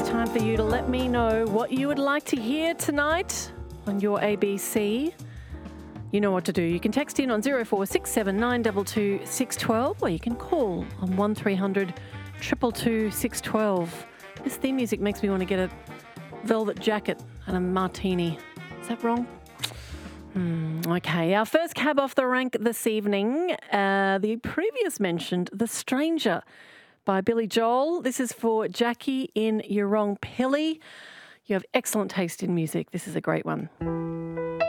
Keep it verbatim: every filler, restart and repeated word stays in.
time for you to let me know what you would like to hear tonight on your A B C. You know what to do. You can text in on zero four six seven nine two two six one two or you can call on one three hundred two two two six one two. This theme music makes me want to get a velvet jacket and a martini. Is that wrong? Hmm, okay, our first cab off the rank this evening, uh, the previous mentioned The Stranger by Billy Joel. This is for Jackie in Yurong Pili. You have excellent taste in music. This is a great one.